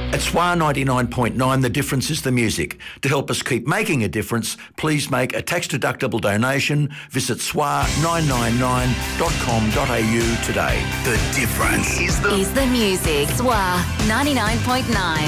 At SWA 99.9, the difference is the music. To help us keep making a difference, please make a tax-deductible donation. Visit swa999.com.au today. The difference is the music. SWA 99.9.